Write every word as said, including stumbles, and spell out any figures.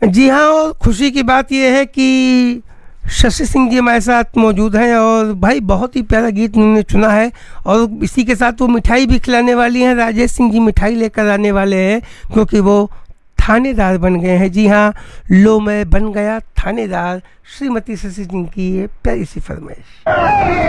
जी हाँ, और खुशी की बात यह है कि शशि सिंह जी हमारे साथ मौजूद हैं और भाई बहुत ही प्यारा गीत उन्होंने चुना है। और इसी के साथ वो मिठाई भी खिलाने वाली हैं। राजेश सिंह जी मिठाई लेकर आने वाले हैं क्योंकि वो थानेदार बन गए हैं। जी हाँ, लो मैं बन गया थानेदार, श्रीमती शशि सिंह की ये प्यारी सी फरमाइश।